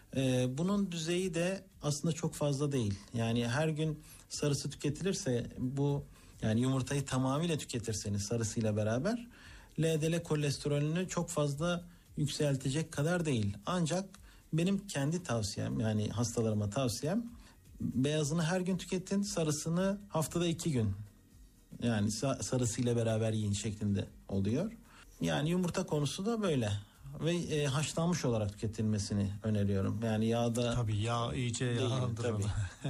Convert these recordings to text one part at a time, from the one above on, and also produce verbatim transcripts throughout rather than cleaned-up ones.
Ee, bunun düzeyi de aslında çok fazla değil. Yani her gün sarısı tüketilirse bu, yani yumurtayı tamamıyla tüketirseniz sarısıyla beraber L D L kolesterolünü çok fazla yükseltecek kadar değil. Ancak benim kendi tavsiyem, yani hastalarıma tavsiyem, beyazını her gün tüketin, sarısını haftada iki gün, yani sarısıyla beraber yiyin şeklinde oluyor. Yani yumurta konusu da böyle ve e, haşlanmış olarak tüketilmesini öneriyorum. Yani yağda tabii yağ iyice yağlandırılır.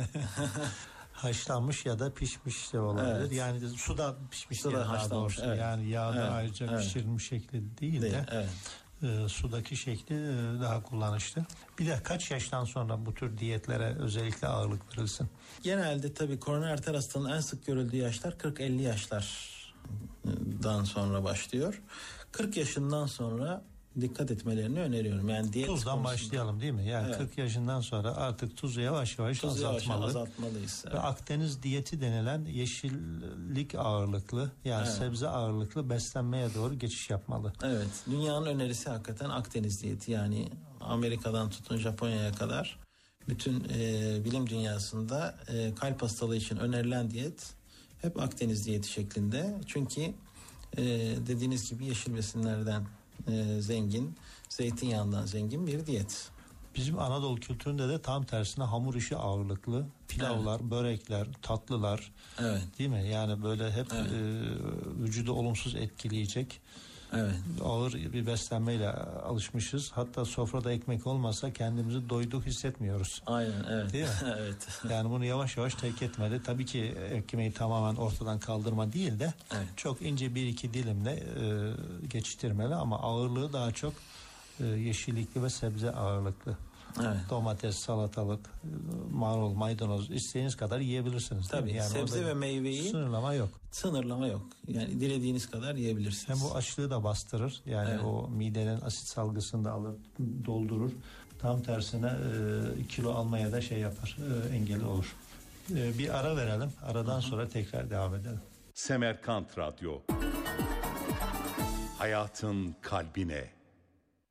Haşlanmış ya da pişmiş de olabilir. Evet. Yani suda pişmiş suda diye haşlanmış. Evet. Yani yağda evet. ayrıca evet. pişirilmiş şekli değil, değil de evet. e, sudaki şekli e, daha kullanışlı. Bir de kaç yaştan sonra bu tür diyetlere özellikle ağırlık verilsin? Genelde tabii koroner arter hastalığının en sık görüldüğü yaşlar kırk elli yaşlardan sonra başlıyor. kırk yaşından sonra dikkat etmelerini öneriyorum. Yani diyet tuzdan konusunda başlayalım değil mi? Yani evet. kırk yaşından sonra artık tuzu yavaş yavaş tuzu azaltmalı. Yavaş azaltmalıyız. Evet. Ve Akdeniz diyeti denilen yeşillik ağırlıklı, yani evet. sebze ağırlıklı beslenmeye doğru geçiş yapmalı. Evet. Dünyanın önerisi hakikaten Akdeniz diyeti. Yani Amerika'dan tutun Japonya'ya kadar bütün e, bilim dünyasında e, kalp hastalığı için önerilen diyet hep Akdeniz diyeti şeklinde. Çünkü e, dediğiniz gibi yeşil besinlerden e, zengin, zeytinyağından zengin bir diyet. Bizim Anadolu kültüründe de tam tersine hamur işi ağırlıklı pilavlar, evet. börekler, tatlılar, evet. değil mi? Yani böyle hep evet. e, vücudu olumsuz etkileyecek evet. ağır bir beslenmeyle alışmışız. Hatta sofrada ekmek olmasa kendimizi doyduk hissetmiyoruz. Aynen, evet. Değil mi? Evet. Yani bunu yavaş yavaş terk etmeli. Tabii ki ekmeği tamamen ortadan kaldırma değil de evet. çok ince bir iki dilimle e, geçiştirmeli, ama ağırlığı daha çok e, yeşillikli ve sebze ağırlıklı. Evet. Domates, salatalık, marul, maydanoz istediğiniz kadar yiyebilirsiniz. Tabii yani sebze ve meyveyi sınırlama yok. Sınırlama yok. Yani dilediğiniz kadar yiyebilirsiniz. Hem bu açlığı da bastırır. Yani evet. o midenin asit salgısını da alır, doldurur. Tam tersine e, kilo almaya da şey yapar, e, engeli olur. E, bir ara verelim. Aradan Hı-hı. sonra tekrar devam edelim. Semerkant Radyo. Hayatın kalbine.